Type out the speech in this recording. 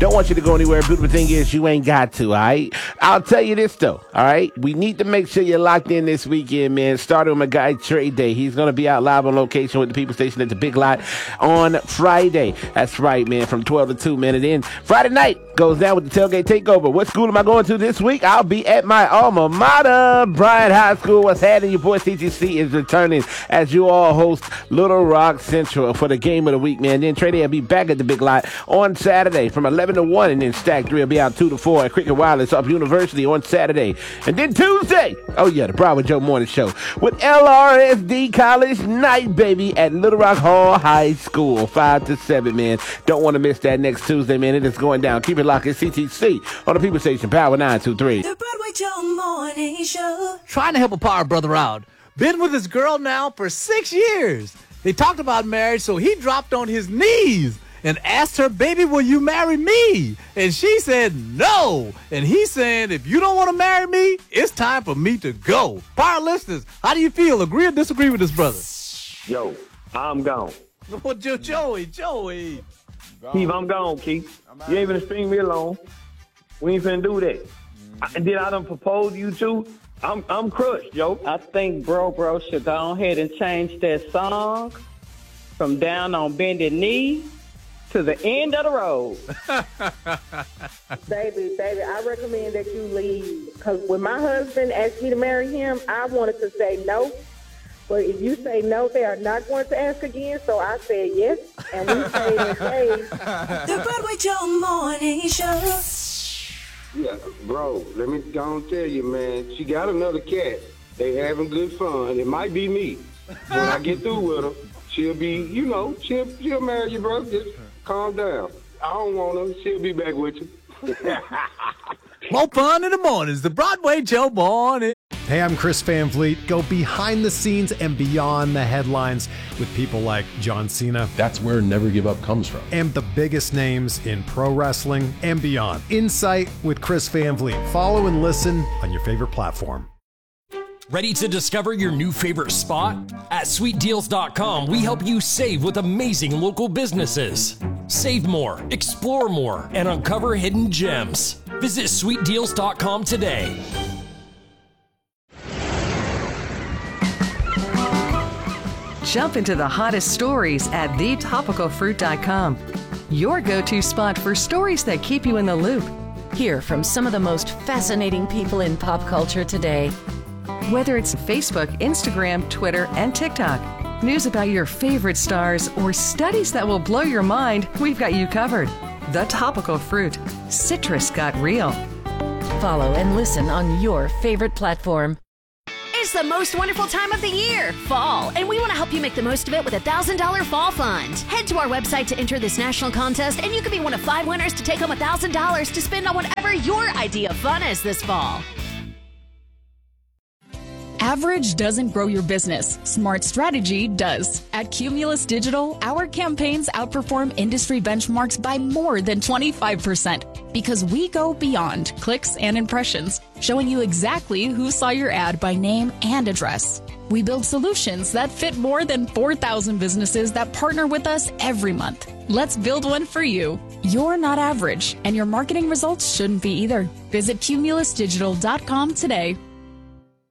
Don't want you to go anywhere. Beautiful thing is you ain't got to, all right? I'll tell you this, though, all right? We need to make sure you're locked in this weekend, man. Starting with my guy, Trey Day. He's going to be out live on location with the People Station at the Big Lot on Friday. That's right, man, from 12 to 2, man. And then Friday night goes down with the Tailgate Takeover. What school am I going to this week? I'll be at my alma mater, Bryant High School. What's happening? Your boy CTC is returning as you all host Little Rock Central for the game of the week, man. Then Trey Day will be back at the Big Lot on Saturday from 11 to 1, and then Stack 3 will be out 2 to 4 at Cricket Wireless up University on Saturday. And then Tuesday, oh yeah, the Broward Joe Morning Show with LRSD College Night, baby, at Little Rock Hall High School, 5 to 7, man. Don't want to miss that next Tuesday, man. It is going down. Keep it locked at CTC on the People Station, Power 923. The Broadway Joe Morning Show. Trying to help a power brother out. Been with his girl now for 6 years. They talked about marriage, so he dropped on his knees and asked her, baby, will you marry me? And she said no. And he's saying, if you don't want to marry me, it's time for me to go. Power listeners, how do you feel? Agree or disagree with this brother? Yo, I'm gone. Oh, Joey. Keith, I'm gone, Keith. You ain't finna string me along. We ain't finna do that. And then I done proposed to you too. I'm crushed, yo. I think Bro should go ahead and change that song from Down on Bended Knee to the end of the road. Baby, I recommend that you leave. Because when my husband asked me to marry him, I wanted to say no. But if you say no, they are not going to ask again. So I said yes, and we stayed and stayed. The Broadway Joe Morning Show. Yeah, bro, let me go and tell you, man. She got another cat. They having good fun. It might be me. When I get through with her, she'll be, she'll marry you, bro. Just calm down. I don't want her. She'll be back with you. More fun in the mornings. The Broadway Joe Morning. Hey, I'm Chris Van Vliet. Go behind the scenes and beyond the headlines with people like John Cena. That's where Never Give Up comes from. And the biggest names in pro wrestling and beyond. Insight with Chris Van Vliet. Follow and listen on your favorite platform. Ready to discover your new favorite spot? At sweetdeals.com, we help you save with amazing local businesses. Save more, explore more, and uncover hidden gems. Visit sweetdeals.com today. Jump into the hottest stories at thetopicalfruit.com. Your go-to spot for stories that keep you in the loop. Hear from some of the most fascinating people in pop culture today. Whether it's Facebook, Instagram, Twitter, and TikTok, news about your favorite stars, or studies that will blow your mind, we've got you covered. The Topical Fruit. Citrus got real. Follow and listen on your favorite platform. It's the most wonderful time of the year, fall, and we want to help you make the most of it with a $1,000 fall fund. Head to our website to enter this national contest, and you could be one of 5 winners to take home $1,000 to spend on whatever your idea of fun is this fall. Average doesn't grow your business. Smart strategy does. At Cumulus Digital, our campaigns outperform industry benchmarks by more than 25% because we go beyond clicks and impressions, showing you exactly who saw your ad by name and address. We build solutions that fit more than 4,000 businesses that partner with us every month. Let's build one for you. You're not average, and your marketing results shouldn't be either. Visit cumulusdigital.com today.